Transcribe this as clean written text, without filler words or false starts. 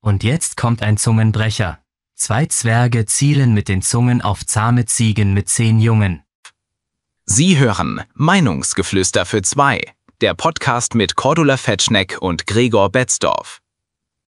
Und jetzt kommt ein Zungenbrecher. 2 Zwerge zielen mit den Zungen auf zahme Ziegen mit 10 Jungen. Sie hören Meinungsgeflüster für 2, der Podcast mit Cordula Fetschneck und Gregor Betzdorf.